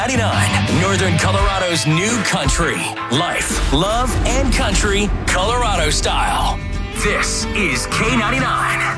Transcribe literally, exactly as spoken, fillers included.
ninety-nine, Northern Colorado's new country. Life, love, and country, Colorado style. This is K ninety-nine.